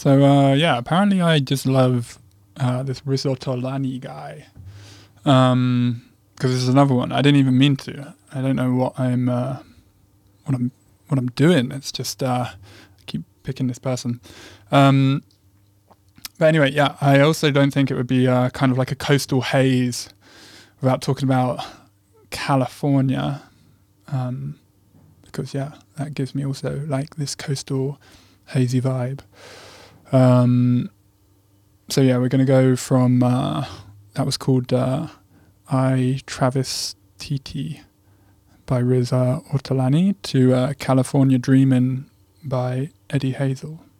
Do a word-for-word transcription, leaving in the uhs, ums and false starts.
So uh, yeah, apparently I just love uh, this Risottolani guy. Um, because this is another one. I didn't even mean to. I don't know what I'm uh, what I'm what I'm doing. It's just uh, I keep picking this person. Um, but anyway, yeah, I also don't think it would be uh, kind of like a coastal haze without talking about California. Um, because yeah, that gives me also like this coastal hazy vibe. Um, so yeah, we're going to go from uh, that was called uh, I Travestiti by Riza Ortolani to uh, California Dreamin' by Eddie Hazel.